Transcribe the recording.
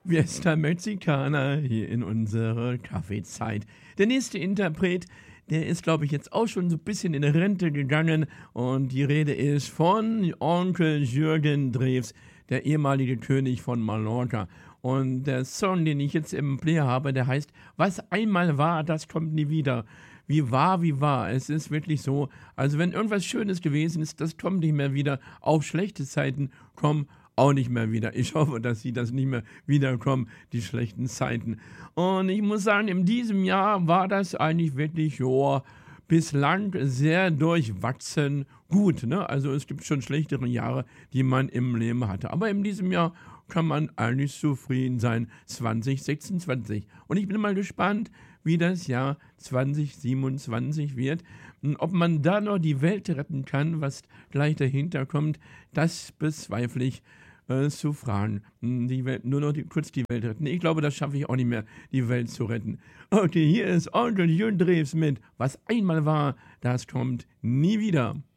Fiesta Mexicana hier in unserer Kaffeezeit. Der nächste Interpret, der ist, glaube ich, jetzt auch schon so ein bisschen in Rente gegangen. Und die Rede ist von Onkel Jürgen Drews, der ehemalige König von Mallorca. Und der Song, den ich jetzt im Player habe, der heißt Was einmal war, das kommt nie wieder. Wie war, wie war. Es ist wirklich so, also wenn irgendwas Schönes gewesen ist, das kommt nicht mehr wieder. Auch schlechte Zeiten kommen auch nicht mehr wieder. Ich hoffe, dass sie das nicht mehr wiederkommen, die schlechten Zeiten. Und ich muss sagen, in diesem Jahr war das eigentlich wirklich, joa, bislang sehr durchwachsen gut. Ne? Also es gibt schon schlechtere Jahre, die man im Leben hatte. Aber in diesem Jahr kann man eigentlich zufrieden sein, 2026. Und ich bin mal gespannt, wie das Jahr 2027 wird. Und ob man da noch die Welt retten kann, was gleich dahinter kommt, das bezweifle ich zu fragen. Die Welt, nur noch kurz die Welt retten. Ich glaube, das schaffe ich auch nicht mehr, die Welt zu retten. Okay, hier ist Onkel Jürgen Drews mit Was einmal war, das kommt nie wieder.